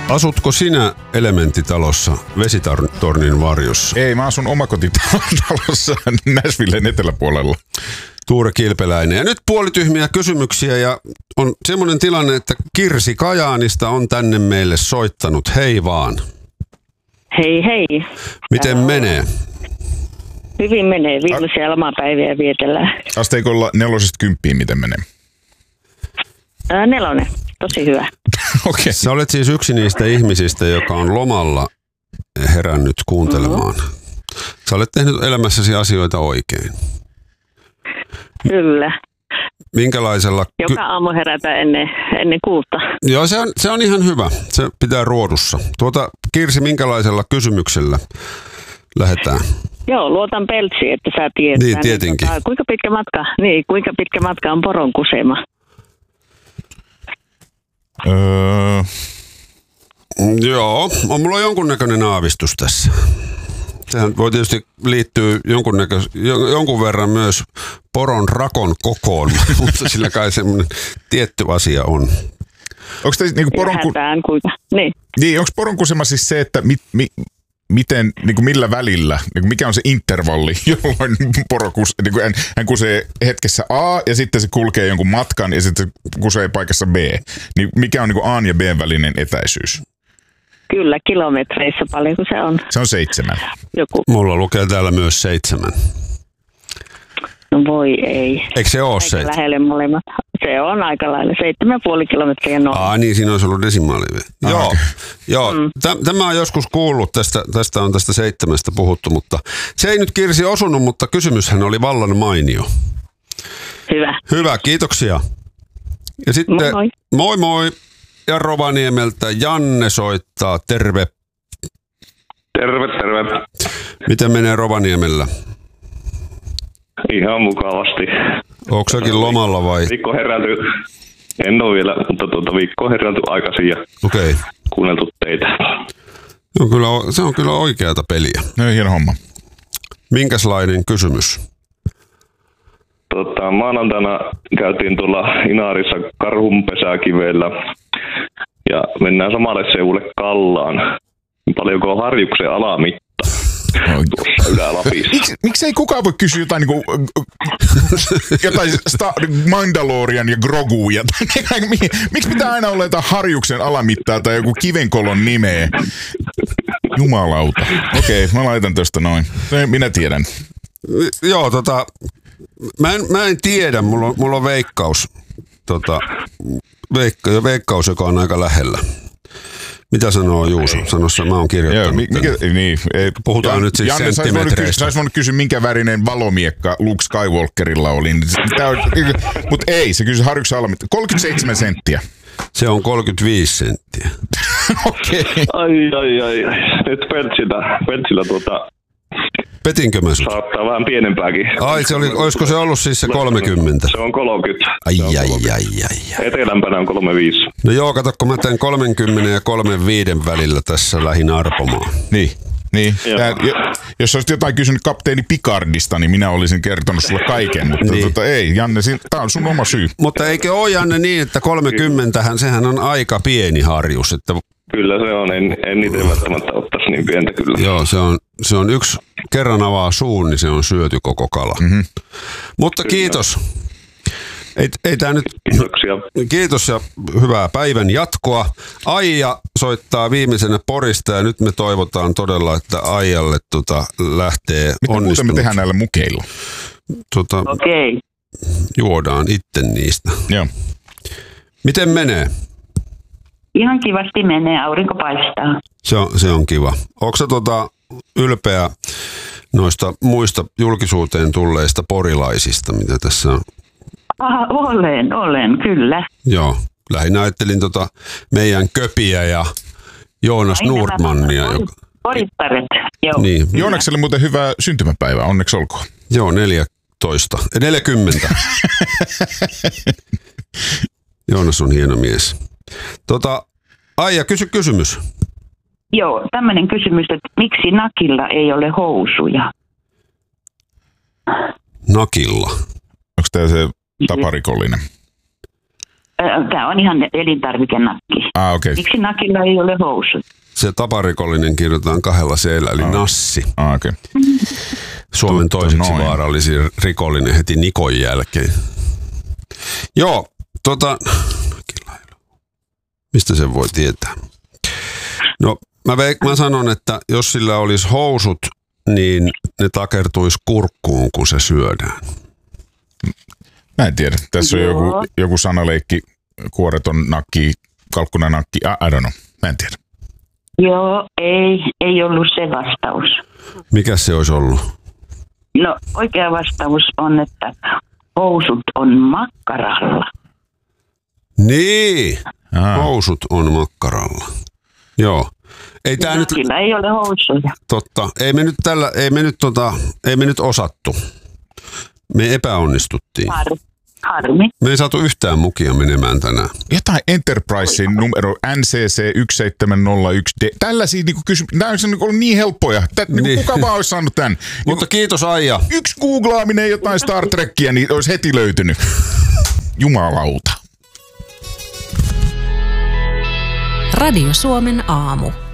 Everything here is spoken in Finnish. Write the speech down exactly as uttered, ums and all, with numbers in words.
Asutko sinä elementtitalossa vesitornin varjossa? Ei, mä asun omakotitalossa Nashvillen eteläpuolella. Tuure Kilpeläinen. Ja nyt puolityhmiä kysymyksiä ja on semmoinen tilanne, että Kirsi Kajaanista on tänne meille soittanut. Hei vaan. Hei hei. Miten Ää, menee? Hyvin menee. Viimeisiä lomapäiviä vietellään. Asteikolla nelosesta kymppiin miten menee? Ää, nelonen. Tosi hyvä. Okei. Okay. Sä olet siis yksi niistä ihmisistä, joka on lomalla herännyt kuuntelemaan. Mm-hmm. Sä olet tehnyt elämässäsi asioita oikein. Kyllä. Minkälaisella... Joka ky- aamu herätä ennen, ennen kuutta. Joo, se on, se on ihan hyvä. Se pitää ruodussa. Tuota, Kirsi, minkälaisella kysymyksellä lähdetään? Joo, luotan Peltsiin, että sä tiedät. Niin, tietenkin. Niin, kuinka pitkä matka, niin, kuinka pitkä matka on poron kusema? Öö... Joo, on mulla jonkunnäköinen aavistus tässä. Sehän voi tietysti liittyä jonkunnäkö, jonkun verran myös poron rakon kokoon, mutta sillä kai semmoinen tietty asia on. Onko te niinku poron ku... kuinka? Niin. Niin, onko poron kusema siis se, että mi, mi, miten, niinku millä välillä, niinku mikä on se intervalli, jolloin poro kus, niinku hän, hän kusee hetkessä A ja sitten se kulkee jonkun matkan ja sitten se kusee paikassa B. Niin mikä on niinku A ja B välinen etäisyys? Kyllä, kilometreissä paljonko se on? Se on seitsemän. Joku. Mulla lukee täällä myös seitsemän. No voi ei. Eikö se ole aika seitsemän? Lähelle molemmat. Se on aika lailla. Seitsemän ja puoli kilometriä noin. Aa, niin siinä olisi ollut desimaali. Ah, Joo, okay. joo. Mm. Tämä on joskus kuullut, tästä, tästä on tästä seitsemästä puhuttu, mutta se ei nyt Kirsi osunut, mutta kysymyshän oli vallan mainio. Hyvä. Hyvä, kiitoksia. Ja sitten Moi moi. Moi moi. Ja Rovaniemeltä Janne soittaa. Terve. Terve, terve. Miten menee Rovaniemellä? Ihan mukavasti. Onko säkin lomalla vai? Viikko heränty, en ole vielä, mutta tuota viikko heränty aikaisin ja Okei. kuunneltu teitä. Se on kyllä, se on kyllä oikeata peliä. No hieno homma. Minkäslainen kysymys? Tota, maanantaina käytiin tuolla Inaarissa Karhunpesäkivellä ja mennään samalle seudulle Kallaan. Paljonko on Harjuksen alamitta tuossa Ylä-Lapissa? Miksi, miksi ei kukaan voi kysyä jotain niinku, jotain sta, Mandalorian ja Grogu ja miksi pitää aina olla jotain Harjuksen alamittaa tai joku kivenkolon nimeä? Jumalauta. Okei, okay, mä laitan tosta noin. Minä tiedän. Joo, tota, mä en, mä en tiedä, mulla on, mulla on veikkaus, tota, veikka, veikkaus, joka on aika lähellä. Mitä sanoo Juuso? Sanossa mä oon kirjoittanut. Joo, mikä, niin, ei, Puhutaan Jan, nyt siis Janne, senttimetreistä. Sais voinut kysyä, minkä värinen valomiekka Luke Skywalkerilla oli. Mutta ei, se kysyi Harjuksen alamittaa. kolmekymmentäseitsemän senttiä. Se on kolmekymmentäviisi senttiä. Okei. Okay. Ai, ai, ai. Nyt Peltsillä, Peltsillä tuota... Petinkö mä sut? Saattaa vähän pienempääkin. Ai, se oli, olisiko se ollut siis se kolmekymmentä? Se on kolmekymmentä. Ai, Se on ai, kolmekymmentä. ai, ai, ai. Etelämpänä on kolmekymmentäviisi. No joo, kato, kun mä teen kolmekymmentä ja kolmekymmentäviisi välillä tässä lähin arpomaan. Niin. Niin. Tää, Joo. jos olisit jotain kysynyt kapteeni Picardista, niin minä olisin kertonut sulle kaiken, mutta Niin. tota, ei, Janne, tämä on sun oma syy. Mutta eikö ole, Janne, niin, että kolmekymmentähän sehän on aika pieni harjus, että Kyllä se on. En, en itse välttämättä ottaisi niin pientä kyllä. joo, se on, se on yksi kerran avaa suun, niin se on syöty koko kala. Mm-hmm. Mutta kyllä. Kiitos. Ei, ei tää nyt... Kiitoksia. Kiitos ja hyvää päivän jatkoa. Aija soittaa viimeisenä Porista ja nyt me toivotaan todella, että Aijalle tota, lähtee Mitä onnistunut. muuta me tehdään näillä mukeilla? Tota, Okei. Okay. juodaan itse niistä. Joo. Miten menee? Ihan kivasti menee, aurinko paistaa. Se on, se on kiva. Onko sä tota ylpeä noista muista julkisuuteen tulleista porilaisista, mitä tässä on? Aha, olen, olen, kyllä. Joo, lähinnä ajattelin tota meidän Köpiä ja Joonas Aina Nordmannia. nämä Joka... Porittaret, joo. Niin, Joonakselle muuten hyvää syntymäpäivää, onneksi olkoon. joo, neljätoista, neljäkymmentä. Joonas on hieno mies. Tota, Aija, kysy kysymys. Joo, tämmöinen kysymys, että miksi nakilla ei ole housuja? Nakilla. Onko tämä se taparikollinen? Tämä on ihan elintarvikenakki. Ah, okei. Miksi nakilla ei ole housut? Se taparikollinen kirjoitetaan kahdella seellä, eli Nassi. Ah, okei. Suomen Totta toiseksi noin. vaarallisin rikollinen heti Nikon jälkeen. Joo, tota... Mistä sen voi tietää? No, mä, veik, mä sanon, että jos sillä olisi housut, niin ne takertuisi kurkkuun, kun se syödään. Mä en tiedä. Tässä on joku, Joo. joku sanaleikki, kuoreton nakki, kalkkunanakki. I, I don't know. Mä en tiedä. Joo, ei, ei ollut se vastaus. Mikä se olisi ollut? No, oikea vastaus on, että housut on makkaralla. Niin, Ah. housut on makkaralla. Joo. Ei tää nyt, Nakilla ei ole housuja. totta, ei me nyt tällä, ei me nyt tota, ei me nyt osattu. Me epäonnistuttiin. Har, harmi. Me ei saatu yhtään mukia menemään tänään. Jotain Enterprisein numero N C C yksi seitsemän nolla yksi D. Tällaisia niinku kysymyksiä. Nämä olisi ollut niin helppoja. Tät, niin. Niin. Kuka vaan olisi saanut tämän. Mutta kiitos Aija. Yksi googlaaminen jotain Star Trekkiä, niin olisi heti löytynyt. Jumalauta. Radio Suomen aamu.